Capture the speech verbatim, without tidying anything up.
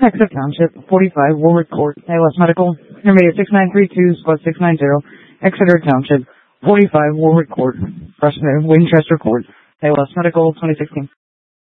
Exeter Township, forty-five, Warwick Court, A L S Medical, number six nine three two, squad six nine zero, Exeter Township, forty-five, Warwick Court, Winchester Court, A L S Medical, twenty sixteen.